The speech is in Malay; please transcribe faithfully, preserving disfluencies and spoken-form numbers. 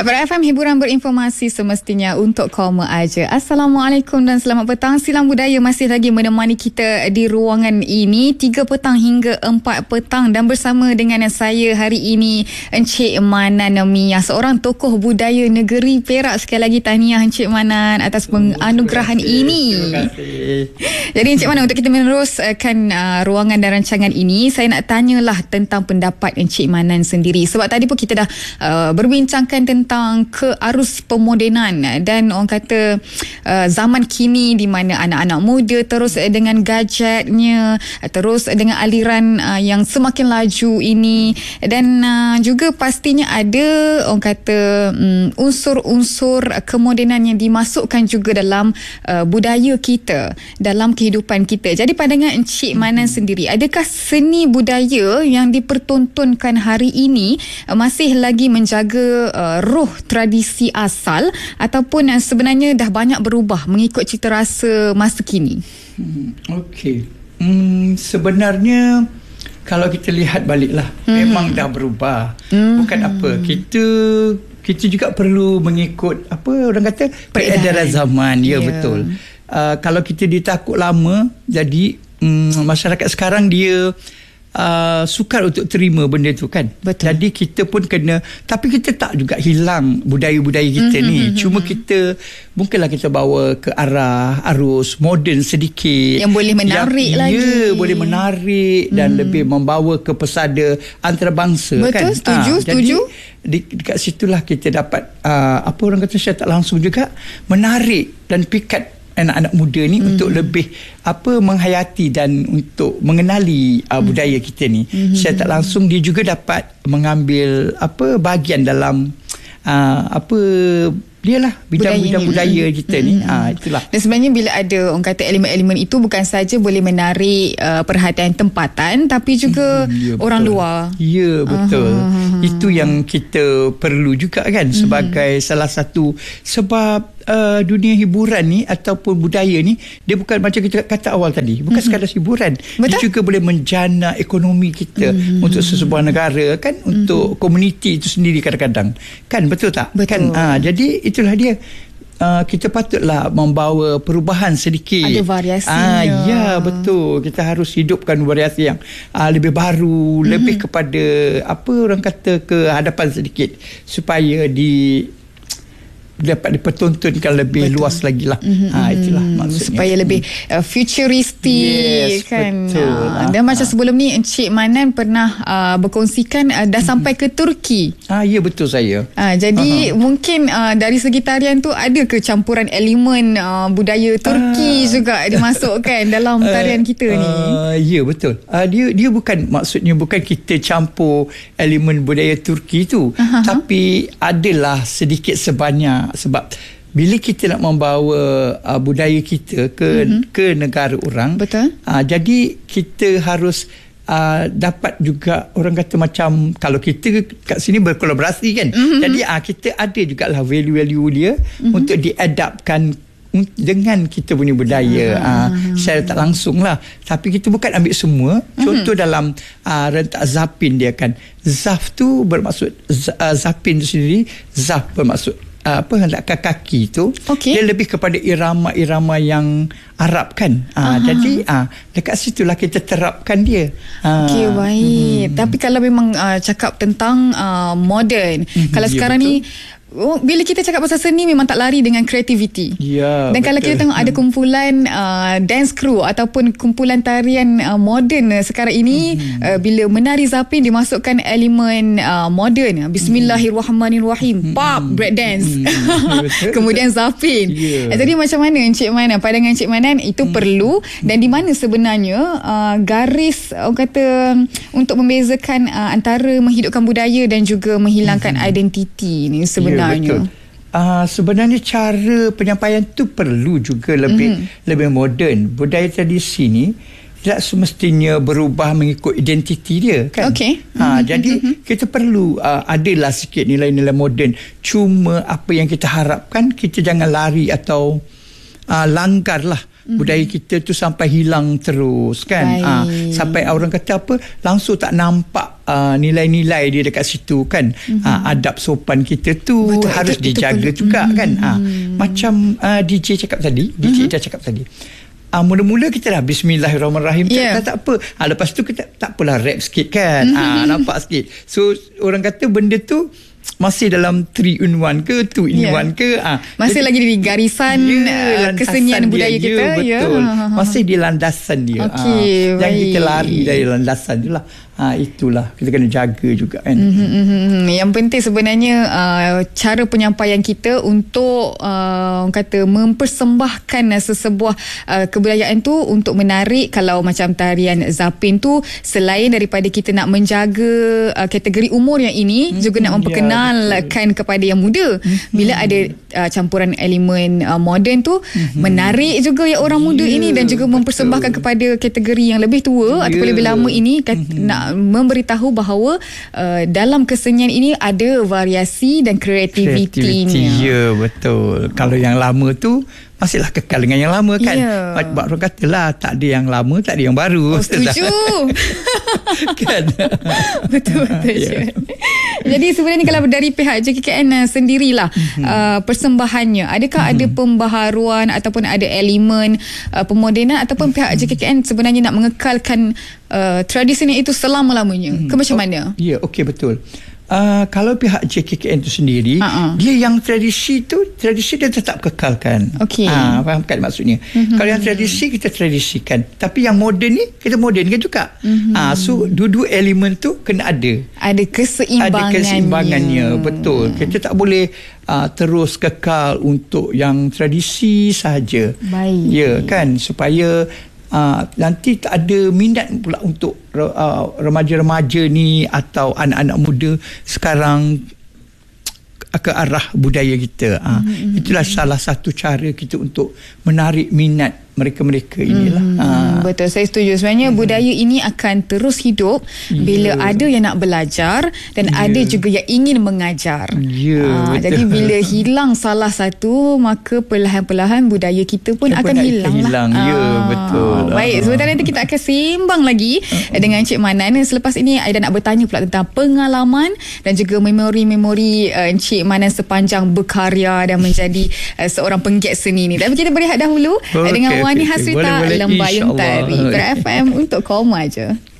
Para F M, hiburan berinformasi semestinya untuk kaum aja. Assalamualaikum dan selamat petang. Silang Budaya masih lagi menemani kita di ruangan ini tiga petang hingga empat petang, dan bersama dengan saya hari ini Encik Manan Mia, seorang tokoh budaya negeri Perak. Sekali lagi tahniah Encik Manan atas penganugerahan ini. Terima kasih. Jadi Encik Manan, untuk kita meneruskan uh, ruangan dan rancangan ini, saya nak tanyalah tentang pendapat Encik Manan sendiri. Sebab tadi pun kita dah uh, berbincangkan tentang tentang kearus pemodenan dan orang kata uh, zaman kini di mana anak-anak muda terus dengan gadgetnya, terus dengan aliran uh, yang semakin laju ini, dan uh, juga pastinya ada orang kata um, unsur-unsur kemodenan yang dimasukkan juga dalam uh, budaya kita, dalam kehidupan kita. Jadi pandangan Encik Manan sendiri, adakah seni budaya yang dipertontonkan hari ini uh, masih lagi menjaga uh, roh tradisi asal, ataupun uh, sebenarnya dah banyak berubah mengikut cita rasa masa kini? Hmm, Okey. Hmm, sebenarnya kalau kita lihat baliklah, hmm. memang dah berubah. Hmm. Bukan apa, kita kita juga perlu mengikut apa orang kata peredaran zaman. Ya, yeah. Betul. Uh, kalau kita ditakut lama, jadi um, masyarakat sekarang dia Uh, sukar untuk terima benda tu kan. Betul. Jadi kita pun kena, tapi kita tak juga hilang budaya-budaya kita mm-hmm, ni. Mm-hmm. Cuma kita mungkinlah kita bawa ke arah arus moden sedikit, yang boleh menarik yang, lagi. Ya, boleh menarik dan mm. lebih membawa ke pesada antarabangsa. Betul, kan. setuju, ha, setuju. Jadi di, dekat situlah kita dapat uh, apa orang kata secara tak langsung juga menarik dan pikat anak-anak muda ni mm. untuk lebih apa menghayati dan untuk mengenali uh, budaya mm. kita ni. Mm-hmm. Secara tak langsung dia juga dapat mengambil apa bahagian dalam uh, apa dialah bidang-bidang budaya kita mm-hmm. ni. Ah, itulah. Dan sebenarnya bila ada orang kata elemen-elemen itu, bukan saja boleh menarik uh, perhatian tempatan, tapi juga mm, ya, orang betul. luar. Ya, betul. Uh-huh. Itu yang kita perlu juga kan, mm-hmm. sebagai salah satu sebab uh, dunia hiburan ni ataupun budaya ni, dia bukan macam kita kata awal tadi, bukan mm-hmm. sekadar hiburan. Betul? Dia juga boleh menjana ekonomi kita mm-hmm. untuk sesebuah negara kan, mm-hmm. untuk komuniti itu sendiri kadang-kadang. Kan, betul tak? Betul. Kan, ah, jadi itulah dia. Uh, kita patutlah membawa perubahan sedikit. Ada variasinya. Ah, ya, betul. Kita harus hidupkan variasi yang uh, lebih baru, mm-hmm. lebih kepada apa orang kata ke hadapan sedikit, supaya di dapat dipertontonkan lebih betul. Luas lagi lah. Mm-hmm. Ha, itulah maksudnya. Supaya lebih uh, futuristik, yes, kan. Betul. Uh, dan ha. macam sebelum ni Encik Manan pernah uh, berkongsikan uh, dah mm-hmm. sampai ke Turki. Ah, ya, betul saya. Uh, jadi uh-huh. mungkin uh, dari segi tarian tu ada ke campuran elemen uh, budaya Turki uh, juga dimasukkan dalam tarian kita uh, ni? Uh, ya, betul. Uh, dia dia bukan, maksudnya bukan kita campur elemen budaya Turki tu, uh-huh. tapi adalah sedikit sebanyak. Sebab bila kita nak membawa uh, budaya kita ke mm-hmm. ke negara orang, betul. Uh, jadi kita harus uh, dapat juga orang kata macam kalau kita kat sini berkolaborasi kan. Mm-hmm. Jadi uh, kita ada jugalah value-value dia mm-hmm. untuk diadaptkan dengan kita punya budaya uh, secara tak langsung lah. Tapi kita bukan ambil semua. Contoh mm-hmm. dalam uh, rentak Zapin dia kan, Zaf tu bermaksud uh, Zapin tu sendiri, Zaf bermaksud apa hendak kaki tu, okay. dia lebih kepada irama-irama yang Arab kan. Ha, jadi ha, dekat situlah kita terapkan dia. Ha. Okey, baik. Hmm. Tapi kalau memang uh, cakap tentang uh, moden, hmm, kalau ya, sekarang betul. ni Oh, bila kita cakap pasal seni, memang tak lari dengan kreativiti. Ya, dan betul. Kalau kita tengok ada kumpulan uh, dance crew ataupun kumpulan tarian uh, moden uh, sekarang ini, hmm. uh, bila menari Zapin dimasukkan elemen uh, moden. Bismillahirrahmanirrahim. Hmm. Pop, break dance. Hmm. Kemudian Zapin. Yeah. Jadi macam mana Encik Manan, pandangan Encik Manan itu hmm. perlu, dan di mana sebenarnya uh, garis orang kata untuk membezakan uh, antara menghidupkan budaya dan juga menghilangkan hmm. identiti ni sebenarnya? Ya, betul. Uh, sebenarnya cara penyampaian tu perlu juga lebih mm. lebih moden. Budaya tradisi ni tidak semestinya berubah mengikut identiti dia kan. Okay. Ha, mm-hmm. Jadi mm-hmm. kita perlu uh, adalah sikit nilai-nilai moden. Cuma apa yang kita harapkan, kita jangan lari atau uh, langgarlah mm-hmm. budaya kita tu sampai hilang terus kan. Uh, sampai orang kata apa, langsung tak nampak uh, nilai-nilai dia dekat situ kan. Mm-hmm. Uh, adab sopan kita tu betul, harus itu, dijaga itu juga mm-hmm. kan. Uh, macam uh, D J cakap tadi, D J mm-hmm. dah cakap tadi. Uh, mula-mula kita dah Bismillahirrahmanirrahim, yeah. tak, tak apa. Ha, lepas tu kita tak apalah rap sikit kan. Mm-hmm. Ha, nampak sikit. So orang kata benda tu masih dalam three in one ke two in one yeah. ke ha. Masih jadi, lagi di garisan ya, kesenian budaya dia, kita ya, betul ya. Masih di landasan dia. Okay, ha. Jangan kita lari dari landasan je lah. Ha, itulah kita kena jaga juga kan. Mm-hmm. Yang penting sebenarnya uh, cara penyampaian kita untuk uh, kata mempersembahkan uh, sesebuah uh, kebudayaan tu untuk menarik. Kalau macam tarian Zapin tu, selain daripada kita nak menjaga uh, kategori umur yang ini, mm-hmm. juga nak memperkenalkan ya, kepada yang muda. Mm-hmm. Bila ada uh, campuran elemen uh, moden tu, mm-hmm. menarik juga ya orang muda yeah, ini dan juga mempersembahkan betul. kepada kategori yang lebih tua yeah. ataupun lebih lama ini kat, mm-hmm. nak memberitahu bahawa uh, dalam kesenian ini ada variasi dan kreativitinya. Ya, betul. Kalau yang lama tu masihlah kekal dengan yang lama kan. Yeah. Sebab orang katalah tak ada yang lama, tak ada yang baru. Oh, setuju. Kan? Betul-betul. Yeah. Jadi sebenarnya kalau dari pihak J K K N sendirilah mm-hmm. uh, persembahannya, adakah mm-hmm. ada pembaharuan ataupun ada elemen uh, pemodenan ataupun mm-hmm. pihak J K K N sebenarnya nak mengekalkan uh, tradisinya itu selama-lamanya? Mm-hmm. Ke macam mana? Oh, ya, yeah, okey, betul. Uh, kalau pihak J K K N tu sendiri, uh-uh. dia yang tradisi tu, tradisi dia tetap kekalkan. Okey. Uh, faham kan maksudnya? Uh-huh. Kalau yang tradisi, kita tradisikan. Tapi yang moden ni, kita modernkan juga. Uh-huh. Uh, so, dua-dua elemen tu kena ada. Ada keseimbangannya. Ada keseimbangannya, betul. Kita tak boleh uh, terus kekal untuk yang tradisi sahaja. Baik. Ya kan? Supaya Uh, nanti tak ada minat pula untuk uh, remaja-remaja ni atau anak-anak muda sekarang ke arah budaya kita. Uh, mm-hmm. Itulah salah satu cara kita untuk menarik minat mereka-mereka inilah. Hmm, ha. Betul, saya setuju. Sebenarnya hmm. budaya ini akan terus hidup yeah. bila ada yang nak belajar dan yeah. ada juga yang ingin mengajar. Yeah, ha, jadi bila hilang salah satu, maka perlahan-perlahan budaya kita pun kita akan hilang. hilang. Lah. Ya, yeah, betul. Baik, sebentar nanti kita akan sembang lagi uh-huh. dengan Encik Manan. Selepas ini Aida nak bertanya pula tentang pengalaman dan juga memori-memori uh, Encik Manan sepanjang berkarya dan menjadi uh, seorang penggiat seni ni. Tapi kita berehat dahulu okay. dengan Wani Hasrita, Lembayung Tari Ber F M untuk Koma Je.